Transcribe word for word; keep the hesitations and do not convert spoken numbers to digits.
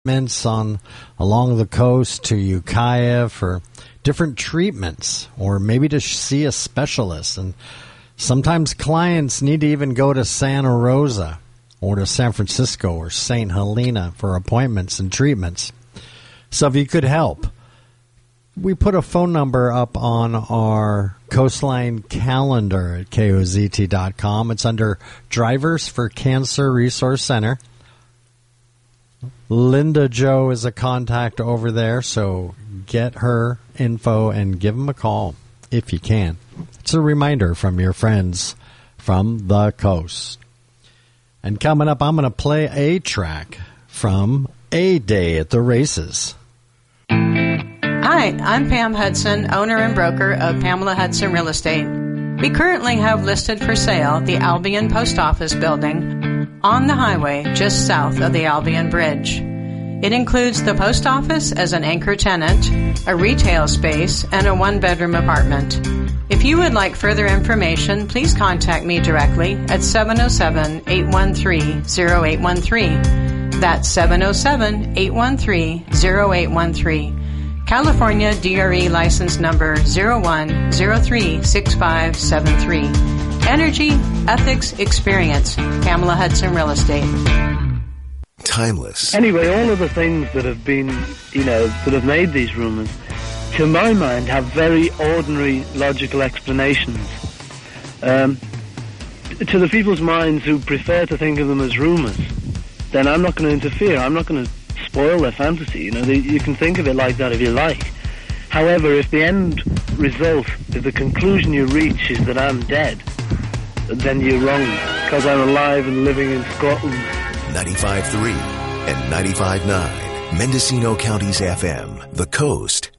on along the coast to Ukiah for different treatments, or maybe to see a specialist. And sometimes clients need to even go to Santa Rosa or to San Francisco or Saint Helena for appointments and treatments. So if you could help, we put a phone number up on our Coastline calendar at K O Z T dot com. It's under Drivers for Cancer Resource Center. Linda Joe is a contact over there, so get her info and give them a call if you can. It's a reminder from your friends from the coast. And coming up, I'm going to play a track from A Day at the Races. Hi, I'm Pam Hudson, owner and broker of Pamela Hudson Real Estate. We currently have listed for sale the Albion Post Office building on the highway just south of the Albion Bridge. It includes the post office as an anchor tenant, a retail space, and a one-bedroom apartment. If you would like further information, please contact me directly at seven oh seven, eight one three, oh eight one three. That's seven oh seven, eight one three, oh eight one three. California D R E license number zero one zero three six five seven three. Energy, ethics, experience. Pamela Hudson Real Estate. Timeless. Anyway, all of the things that have been, you know, that have made these rumors, to my mind, have very ordinary logical explanations. Um, to the people's minds who prefer to think of them as rumors, then I'm not going to interfere. I'm not going to spoil their fantasy. You know, they, you can think of it like that if you like. However, if the end result, if the conclusion you reach is that I'm dead, then you're wrong, because I'm alive and living in Scotland. ninety-five point three and ninety-five point nine, Mendocino County's F M, The Coast.